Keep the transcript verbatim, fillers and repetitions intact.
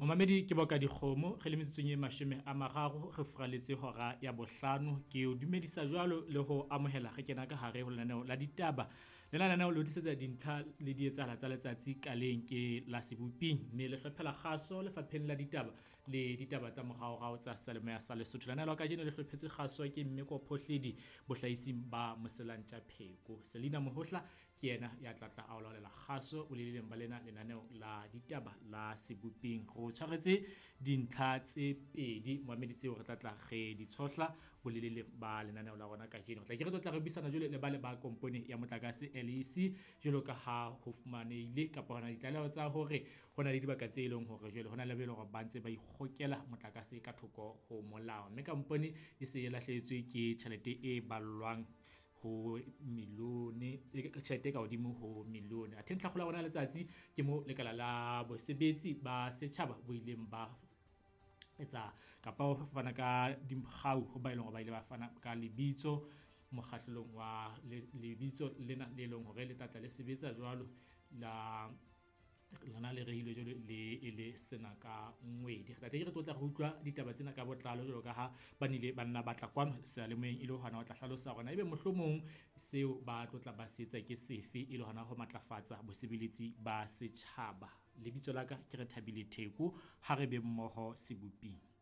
Momamedi ke boka dikgomo re le metsotsong e mashome a mararo re furaletse hora ya bohlano ke o dumedisa jwalo le ho amohela re kena ka hare ho lenaneo la ditaba le lenaneo le disetsa dintlha le di etsahala tsa letsatsi ka leng ke la seboping mme le hlophela kgaso lefapheng la ditaba le ditaba tsa moraorao tsa Salemoya sa Lesotho. Lenaneo ka jeno le hlophetse kgaso ke mme ko Phohledi bohlaising ba Moselantja Pheko. Selina Mohohla ke yena ya tlatla a olaolela kgaso o le leng ba lena lenaneo la ditaba la seboping. Ho tshwaretse dintlha tse pedi Mohamedi tseo re tlatla re di tshohla bo le leng ba lenaneo la rona ka jeno. Tla ke re tlatla re bisana jole le ba le ba kompone ya motlakase L E C jolo ka ha ho fumanehile kapa hona ditlaleho tsa hore hona le dibaka tse leng hore jole hona le belo hore ba ntse ba ikgokela motlakase ka thoko ho molao, mme kampone e se e lahlehetswe ke tjhelete e ballwang ho milione ka tjhelete ka hodimo ho milione. Athe ntlha kgola bona letsatsi ke mo lekala la bosebetsi ba setjhaba bo ileng ba etsa kapa ho fana ka dikgau ho ba ileng ba ile ba fana ka lebitso mokgahlelong wa lebitso lena le leng hore le tlatla le sebetsa jwalo la lona le rehilwe jwalo le ele sena ka ngwedi. Re tla re tla re utlwa ditaba tsena ka botlalo jwalo ka ha ba nile ba nna ba tla kwano Salemoyeng ile hona o tla hlalosa rona ebe mohlomong seo ba tlotla ba setsa ke sefe ile hona ho matlafatsa bosebeletsi ba setjhaba. Lebitso la ka ke re Thabile Theko ha re be mmoho seboping.